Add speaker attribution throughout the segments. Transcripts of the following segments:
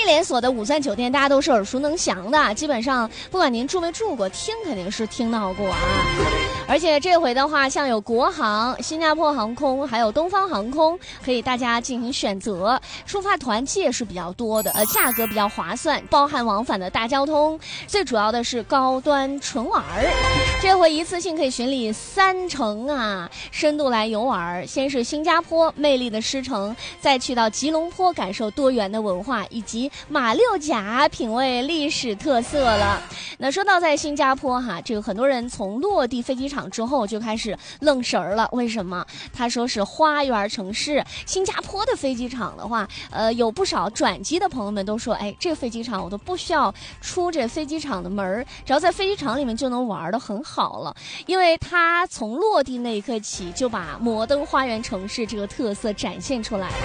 Speaker 1: 利连锁的五钻酒店大家都是耳熟能详的，基本上不管您住没住过，听肯定是听到过啊。而且这回的话，像有国航、新加坡航空还有东方航空，可以大家进行选择，出发团期也是比较多的，价格比较划算，包含往返的大交通，最主要的是高端纯玩。这回一次性可以巡礼3城啊，深度来游玩。先是新加坡魅力的狮城，再去到吉隆坡感受多元的文化，以及马六甲品味历史特色了。那说到在新加坡哈，这个很多人从落地飞机场之后就开始愣神儿了。为什么？他说是花园城市。新加坡的飞机场的话，有不少转机的朋友们都说，哎，这个飞机场我都不需要出这飞机场的门，只要在飞机场里面就能玩得很好了。因为他从落地那一刻起就把摩登花园城市这个特色展现出来了。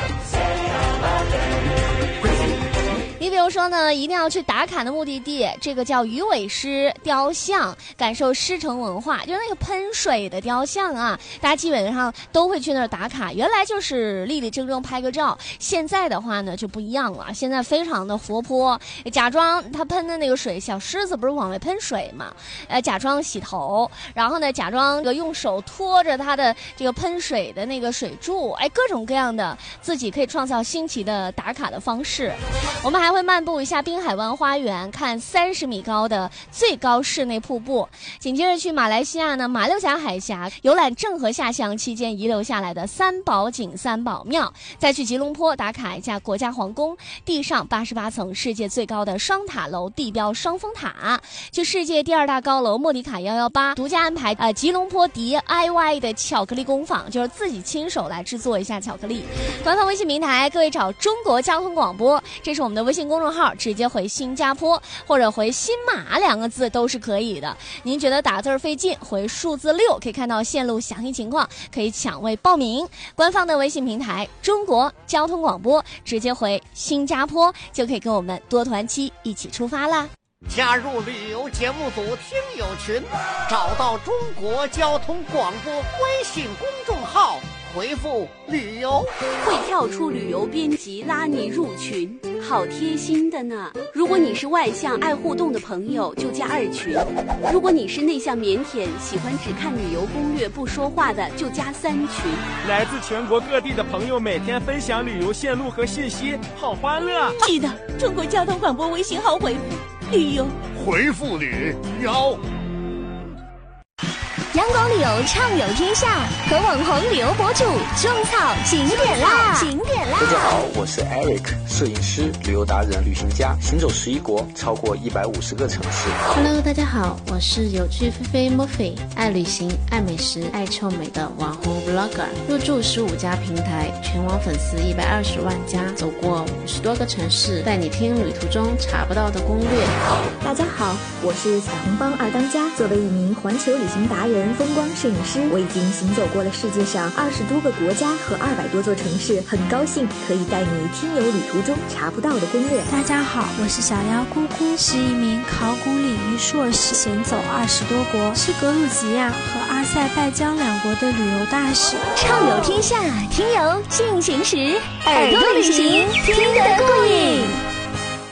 Speaker 1: 你比如说呢，一定要去打卡的目的地，这个叫鱼尾狮雕像，感受狮城文化，就是那个喷水的雕像啊，大家基本上都会去那儿打卡。原来就是立立正正拍个照，现在的话呢就不一样了，现在非常的活泼，假装他喷的那个水，小狮子不是往外喷水嘛，假装洗头，然后呢假装用手托着他的这个喷水的那个水柱，各种各样的自己可以创造新奇的打卡的方式。我们还会漫步一下滨海湾花园，看30米高的最高室内瀑布。紧接着去马来西亚呢，马六甲海峡游览郑和下乡期间遗留下来的三宝井三宝庙，再去吉隆坡打卡一下国家皇宫，地上88层世界最高的双塔楼地标双峰塔，去世界第2大高楼莫迪卡118，独家安排吉隆坡 DIY 的巧克力工坊，就是自己亲手来制作一下巧克力。官方微信平台，各位找中国交通广播，这是我们的微信公众号，直接回新加坡或者回新马2个字都是可以的。您觉得打字费劲，回数字6可以看到线路详细情况，可以抢位报名。官方的微信平台中国交通广播，直接回新加坡就可以跟我们多团期一起出发啦。
Speaker 2: 加入旅游节目组听友群，找到中国交通广播微信公众号，回复旅游
Speaker 3: 会跳出旅游编辑拉你入群，好贴心的呢。如果你是外向爱互动的朋友，就加2群；如果你是内向腼腆喜欢只看旅游攻略不说话的，就加3群。
Speaker 4: 来自全国各地的朋友每天分享旅游线路和信息，好欢乐。
Speaker 5: 是的，中国交通广播微信号回复旅游，
Speaker 2: 回复旅游。
Speaker 1: 阳光旅游畅游天下，和网红旅游博主种草景点啦！
Speaker 6: 大家好，我是 Eric， 摄影师、旅游达人、旅行家，行走11国，超过150个城市。
Speaker 7: Hello， 大家好，我是有趣菲菲 Murphy， 爱旅行、爱美食、爱臭美的网红 Vlogger， 入驻15家平台，全网粉丝120万加，走过50多个城市，带你听旅途中查不到的攻略。
Speaker 8: 大家好，我是彩虹帮2当家，作为一名环球旅行达人、风光摄影师，我已经行走过了世界上20多个国家和200多座城市，很高兴可以带你听友旅途中查不到的攻略。
Speaker 9: 大家好，我是小妖姑姑，是一名考古领域硕士，行走20多国，是格鲁吉亚和阿塞拜疆2国的旅游大使。
Speaker 1: 畅游天下，听友进行时，耳朵旅行听得过瘾。